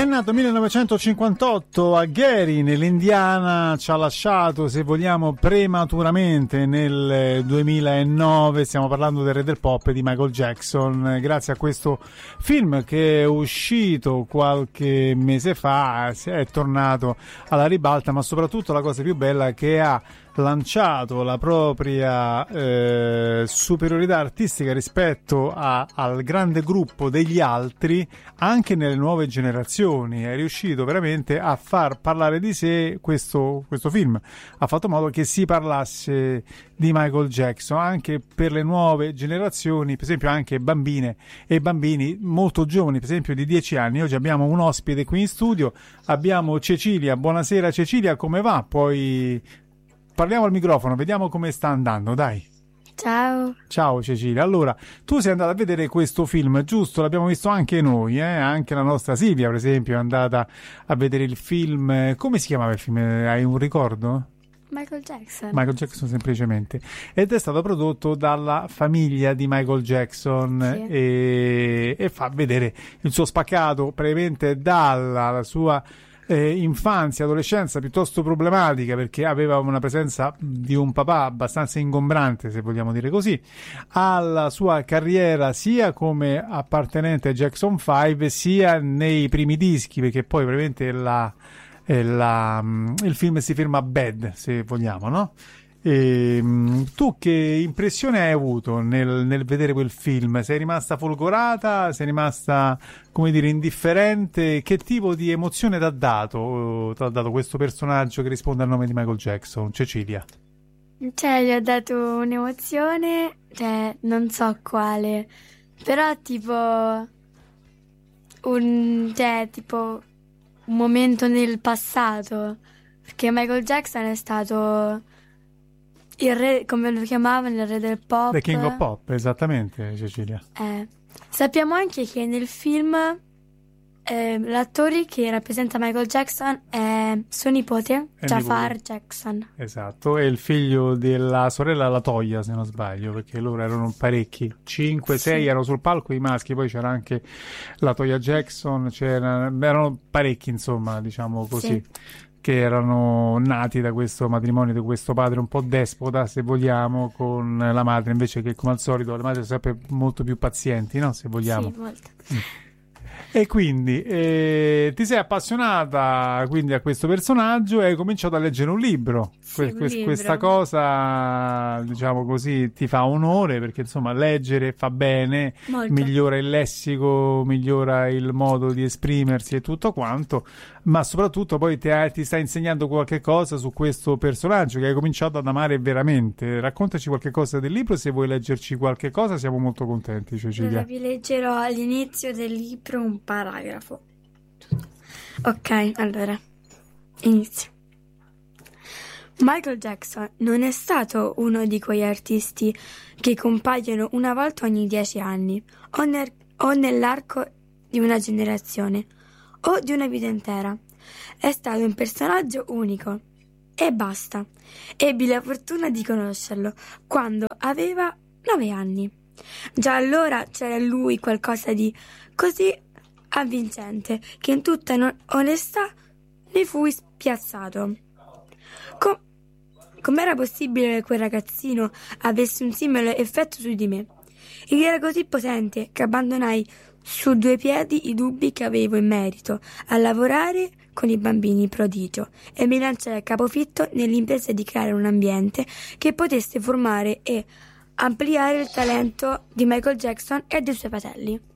nato 1958 a Gary, nell'Indiana, ci ha lasciato, se vogliamo, prematuramente nel 2009. Stiamo parlando del re del pop di Michael Jackson, grazie a questo film che è uscito qualche mese fa, è tornato alla ribalta, ma soprattutto la cosa più bella è che ha lanciato la propria superiorità artistica rispetto al grande gruppo degli altri anche nelle nuove generazioni. È riuscito veramente a far parlare di sé questo film, ha fatto in modo che si parlasse di Michael Jackson anche per le nuove generazioni, per esempio anche bambine e bambini molto giovani, per esempio di 10 anni. Oggi abbiamo un ospite qui in studio, abbiamo Cecilia. Buonasera Cecilia, come va? Poi parliamo al microfono, vediamo come sta andando, dai. Ciao. Ciao Cecilia. Allora, tu sei andata a vedere questo film, giusto? L'abbiamo visto anche noi, anche la nostra Silvia, per esempio, è andata a vedere il film. Come si chiamava il film? Hai un ricordo? Michael Jackson. Michael Jackson, semplicemente. Ed è stato prodotto dalla famiglia di Michael Jackson, sì. E fa vedere il suo spaccato praticamente dalla sua infanzia, adolescenza piuttosto problematica, perché aveva una presenza di un papà abbastanza ingombrante, se vogliamo dire così, alla sua carriera sia come appartenente a Jackson 5 sia nei primi dischi, perché poi veramente il film si ferma Bad, se vogliamo, no? Tu che impressione hai avuto nel vedere quel film? Sei rimasta folgorata? Sei rimasta, come dire, indifferente? Che tipo di emozione ti ha dato questo personaggio che risponde al nome di Michael Jackson? Cecilia? Cioè, gli ho dato un'emozione, non so quale, però tipo un momento nel passato, perché Michael Jackson è stato il re, come lo chiamavano, il re del pop. The King of Pop, esattamente, Cecilia. Sappiamo anche che nel film l'attore che rappresenta Michael Jackson è suo nipote, Jafar Jackson. Esatto, è il figlio della sorella Latoya, se non sbaglio, perché loro erano parecchi, 5, 6 erano sul palco i maschi, poi c'era anche Latoya Jackson, erano parecchi, insomma, diciamo così. Sì. Che erano nati da questo matrimonio di questo padre un po' despota, se vogliamo, con la madre, invece che, come al solito, le madri sono sempre molto più pazienti, no? Se vogliamo. Sì, molto. E quindi ti sei appassionata quindi a questo personaggio e hai cominciato a leggere un libro. Sì, Questa cosa, diciamo così, ti fa onore, perché insomma leggere fa bene, molto. Migliora il lessico, migliora il modo di esprimersi e tutto quanto, ma soprattutto poi ti sta insegnando qualche cosa su questo personaggio che hai cominciato ad amare veramente. Raccontaci qualche cosa del libro, se vuoi leggerci qualche cosa siamo molto contenti, Cecilia. Allora, vi leggerò all'inizio del libro un paragrafo. Ok, allora inizio. Michael Jackson non è stato uno di quegli artisti che compaiono una volta ogni 10 anni o nell'arco di una generazione o di una vita intera. È stato un personaggio unico e basta. Ebbi la fortuna di conoscerlo quando aveva 9 anni. Già allora c'era in lui qualcosa di così avvincente che in tutta onestà ne fui spiazzato. Com'era possibile che quel ragazzino avesse un simile effetto su di me? Ed era così potente che abbandonai su 2 piedi i dubbi che avevo in merito a lavorare con i bambini prodigio e mi lanciai a capofitto nell'impresa di creare un ambiente che potesse formare e ampliare il talento di Michael Jackson e dei suoi fratelli.